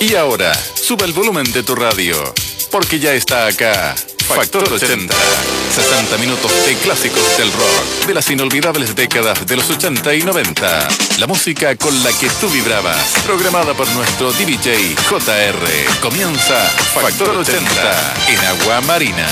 Y ahora, sube el volumen de tu radio, porque ya está acá Factor 80. 60 minutos de clásicos del rock, de las inolvidables décadas de los 80 y 90. La música con la que tú vibrabas, programada por nuestro DJ JR. Comienza Factor 80 en Agua Marina.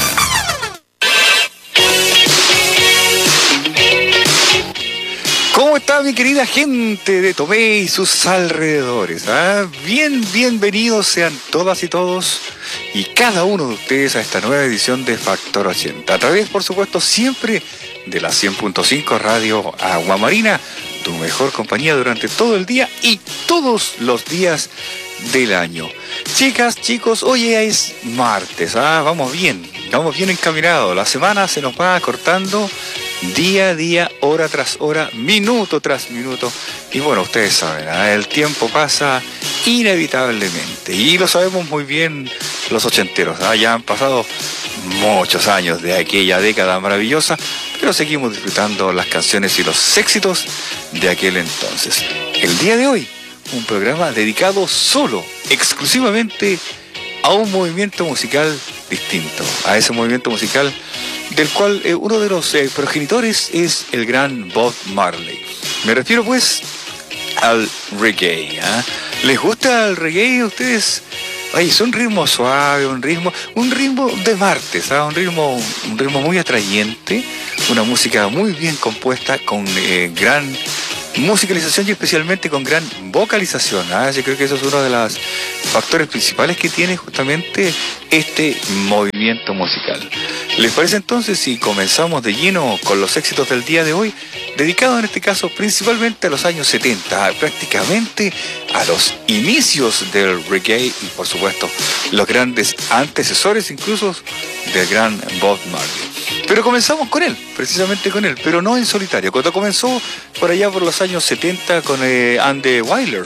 ¿Cómo está mi querida gente de Tomé y sus alrededores? Bienvenidos sean todas y todos y cada uno de ustedes a esta nueva edición de Factor 80. A través, por supuesto, siempre de la 100.5 Radio Agua Marina, tu mejor compañía durante todo el día y todos los días del año. Chicas, chicos, hoy es martes, vamos bien encaminados. La semana se nos va acortando día a día, hora tras hora, minuto tras minuto. Y bueno, ustedes saben, el tiempo pasa inevitablemente. Y lo sabemos muy bien los ochenteros. Ya han pasado muchos años de aquella década maravillosa, pero seguimos disfrutando las canciones y los éxitos de aquel entonces. El día de hoy, un programa dedicado exclusivamente a un movimiento musical distinto, a ese movimiento musical del cual uno de los progenitores es el gran Bob Marley. Me refiero pues al reggae. ¿Les gusta el reggae a ustedes? Es un ritmo suave, un ritmo de martes, un ritmo muy atrayente, una música muy bien compuesta, con gran musicalización y especialmente con gran vocalización. Yo creo que eso es uno de los factores principales que tiene justamente este movimiento musical. ¿Les parece entonces si comenzamos de lleno con los éxitos del día de hoy, dedicados en este caso principalmente a los años 70, prácticamente a los inicios del reggae y por supuesto los grandes antecesores incluso del gran Bob Marley? Pero comenzamos con él, precisamente con él, pero no en solitario. Cuando comenzó por allá por los años 70 con And the Wailers,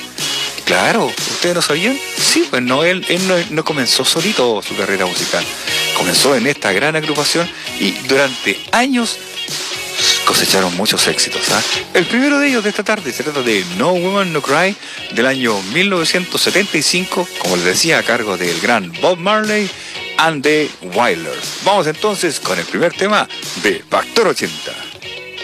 Claro, ¿ustedes no sabían? Sí, pues no, él no comenzó solito su carrera musical. Comenzó en esta gran agrupación y durante años cosecharon muchos éxitos. El primero de ellos de esta tarde se trata de No Woman No Cry del año 1975, como les decía, a cargo del gran Bob Marley and the Wailers. Vamos entonces con el primer tema de Factor 80.